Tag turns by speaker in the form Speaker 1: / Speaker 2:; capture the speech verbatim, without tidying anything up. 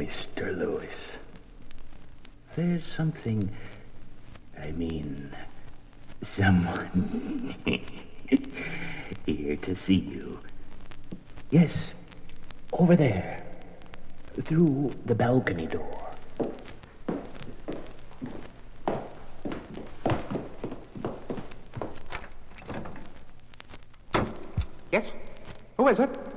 Speaker 1: Mister Lewis. There's something... I mean... someone... here to see you. Yes, over there. Through the balcony door.
Speaker 2: Yes? Who is it?